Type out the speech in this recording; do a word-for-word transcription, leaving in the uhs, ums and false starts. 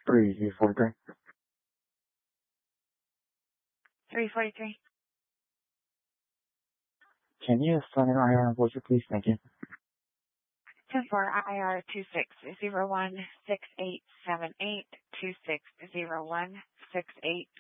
three forty-three. three forty-three. Can you assign an I R voicer, please? Thank you. ten four I R two six zero one six eight seven eight two six zero one six eight